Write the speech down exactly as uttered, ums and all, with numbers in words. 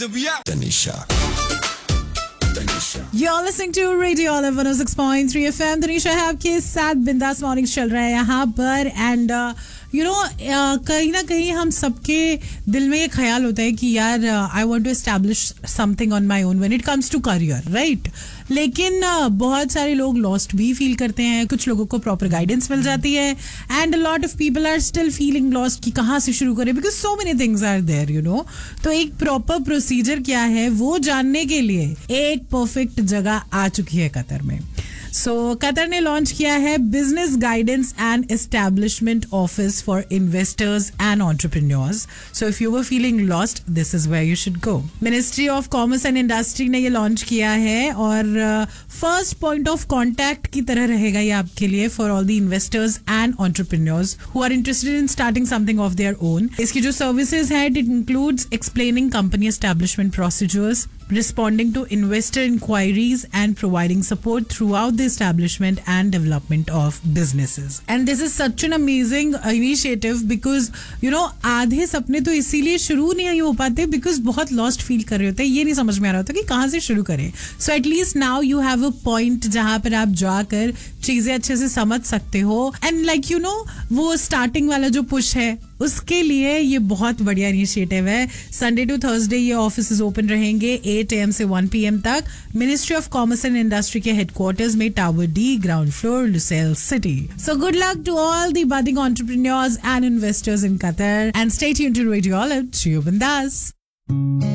Tanisha. Tanisha. You're listening to Radio Olive one oh six point three F M. Tanisha है आपके साथ. बिंदास mornings चल रहा है यहाँ पर. एंड यू नो कहीं ना कहीं हम सबके दिल में ये ख्याल होता है कि यार I want to establish something on my own when it comes to career, right. लेकिन uh, बहुत सारे लोग लॉस्ट भी फील करते हैं. कुछ लोगों को प्रॉपर गाइडेंस मिल जाती है and a lot of people are still feeling lost कि कहाँ से शुरू करें, because so many things are there, you know. तो एक प्रॉपर प्रोसीजर क्या है वो जानने के लिए एक परफेक्ट जगह आ चुकी है कतर में. सो so, कतर ने लॉन्च किया है business guidance and establishment office for investors and entrepreneurs. So if you were feeling lost, this is where you should go. Ministry of commerce and industry ने ये launch किया है और first point of contact की तरह रहेगा ये आपके लिए for all the investors and entrepreneurs who are interested in starting something of their own. इसकी जो सर्विसेज है, it includes explaining company establishment procedures, responding to investor inquiries and providing support throughout the establishment and development of businesses. And this is such an amazing initiative because you know आधे सपने तो इसीलिए शुरू नहीं हो पाते because बहुत lost feel कर रहे होते हैं. ये नहीं समझ में आ रहा होता कि कहाँ से शुरू करें. So at least now you have a point जहाँ पर आप जाकर चीजें अच्छे से समझ सकते हो. And like you know वो starting वाला जो push है उसके लिए ये बहुत बढ़िया इनिशिएटिव है. संडे टू थर्सडे ये ऑफिस ओपन रहेंगे एट ए एम से वन पी एम तक. Ministry of commerce and industry के हेडक्वार्टर्स में, tower D, ground floor, Lucille city. So good luck to all the budding entrepreneurs and investors in Qatar and stay tuned to radio olive. चियो बिंदास.